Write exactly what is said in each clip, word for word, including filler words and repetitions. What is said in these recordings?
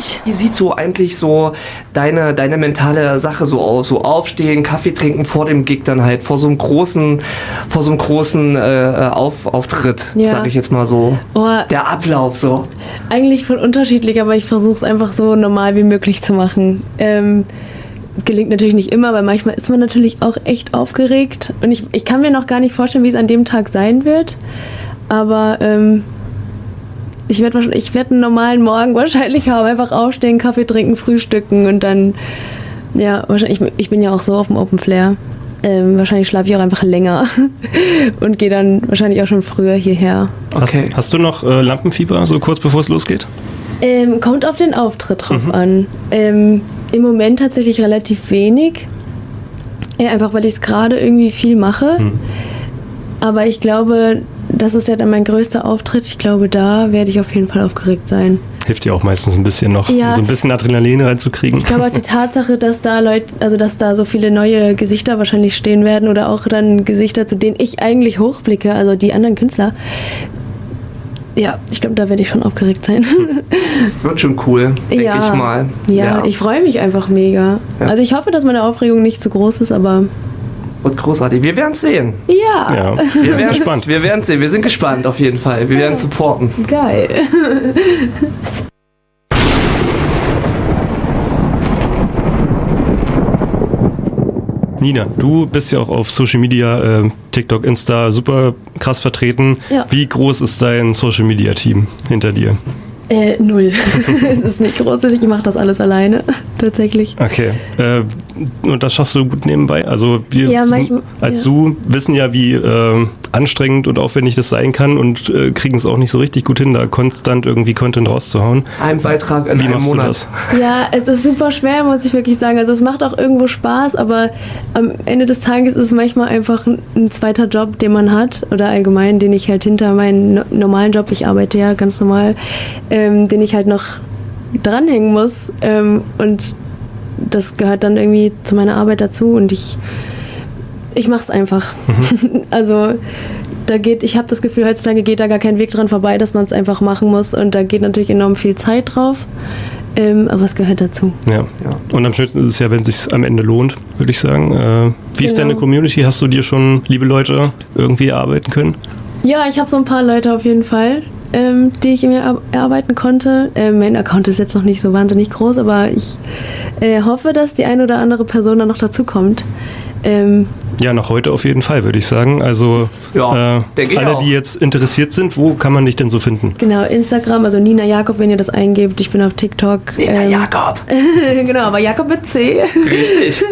nicht. Wie sieht so eigentlich so deine, deine mentale Sache so aus? So aufstehen, Kaffee trinken vor dem Gig dann halt, vor so einem großen, vor so einem großen äh, Auf, Auftritt, Ja. sag ich jetzt mal so. Oh, Der Ablauf so. eigentlich voll unterschiedlich, aber ich versuche es einfach so normal wie möglich zu machen. Ähm, es gelingt natürlich nicht immer, weil manchmal ist man natürlich auch echt aufgeregt. Und ich, ich kann mir noch gar nicht vorstellen, wie es an dem Tag sein wird. Aber ähm, ich werde ich werd einen normalen Morgen wahrscheinlich haben. Einfach aufstehen, Kaffee trinken, frühstücken und dann, ja, wahrscheinlich, ich, ich bin ja auch so auf dem Open Flair. Ähm, wahrscheinlich schlafe ich auch einfach länger und gehe dann wahrscheinlich auch schon früher hierher. Okay. Hast, hast du noch äh, Lampenfieber, so kurz bevor es losgeht? Ähm, kommt auf den Auftritt drauf Mhm. an. Ähm, Im Moment tatsächlich relativ wenig. Ja, einfach weil ich es gerade irgendwie viel mache. Mhm. Aber ich glaube, das ist ja dann mein größter Auftritt. Ich glaube, da werde ich auf jeden Fall aufgeregt sein. Hilft dir auch meistens ein bisschen noch, Ja. so ein bisschen Adrenalin reinzukriegen. Ich glaube auch die Tatsache, dass da Leute, also dass da so viele neue Gesichter wahrscheinlich stehen werden oder auch dann Gesichter, zu denen ich eigentlich hochblicke, also die anderen Künstler. Ja, ich glaube, da werde ich schon aufgeregt sein. Wird schon cool, denke Ja. ich mal. Ja, ich freue mich einfach mega. Ja. Also ich hoffe, dass meine Aufregung nicht zu groß ist, aber Wird großartig. Wir werden es sehen. ja, Ja, Wir ich bin werden's- gespannt. Wir werden es sehen. Wir sind gespannt auf jeden Fall. Wir werden supporten. geil. Nina, du bist ja auch auf Social Media, äh, TikTok, Insta, super krass vertreten. Ja. Wie groß ist dein Social Media Team hinter dir? Äh, null. Es ist nicht groß, ich mache das alles alleine, tatsächlich. Okay. Äh, und das schaffst du gut nebenbei? Also wir Ja, sind- manchmal- als ja. du wissen ja, wie äh, anstrengend und aufwendig das sein kann und äh, kriegen es auch nicht so richtig gut hin, da konstant irgendwie Content rauszuhauen. Ein Beitrag in Wie einem machst Monat. du das? Ja, es ist super schwer, muss ich wirklich sagen. Also es macht auch irgendwo Spaß, aber am Ende des Tages ist es manchmal einfach ein, ein zweiter Job, den man hat oder allgemein, den ich halt hinter meinen no- normalen Job, ich arbeite ja ganz normal, ähm, den ich halt noch dranhängen muss ähm, und das gehört dann irgendwie zu meiner Arbeit dazu und ich ich mach's einfach. Also da geht, ich habe das Gefühl, heutzutage geht da gar kein Weg dran vorbei, dass man es einfach machen muss und da geht natürlich enorm viel Zeit drauf, ähm, aber es gehört dazu. Ja. Ja. Und am schönsten ist es ja, wenn es sich am Ende lohnt, würde ich sagen. Äh, wie ist Genau. deine Community? Hast du dir schon liebe Leute irgendwie erarbeiten können? Ja, ich habe so ein paar Leute auf jeden Fall, ähm, die ich mir er erarbeiten konnte. Ähm, mein Account ist jetzt noch nicht so wahnsinnig groß, aber ich äh, hoffe, dass die eine oder andere Person dann noch dazu kommt. Ähm, Ja, noch heute auf jeden Fall, würde ich sagen. Also Ja, äh, denke ich alle, auch. die jetzt interessiert sind, wo kann man dich denn so finden? genau, Instagram, also Nina Jakob, wenn ihr das eingebt. Ich bin auf TikTok. Nina ähm, Jakob. genau, aber Jakob mit C. Richtig.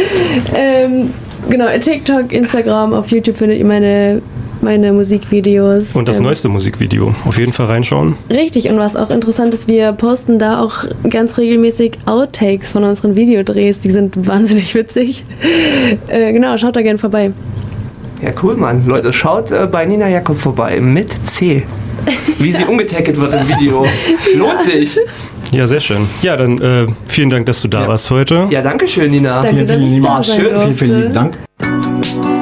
ähm, genau, TikTok, Instagram, auf YouTube findet ihr meine, meine Musikvideos. Und das ähm, neueste Musikvideo. Auf jeden Fall reinschauen. Richtig, und was auch interessant ist, wir posten da auch ganz regelmäßig Outtakes von unseren Videodrehs. Die sind wahnsinnig witzig. Äh, genau, schaut da gerne vorbei. Ja, cool, Mann. Leute, schaut äh, bei Nina Jakob vorbei. Mit C. Wie sie umgetackelt wird im Video. Lohnt sich. Ja, sehr schön. Ja, dann äh, vielen Dank, dass du da Ja. warst heute. Ja, danke schön, Nina. Danke, dass ich da War sein schön. durfte. Vielen, vielen lieben Dank.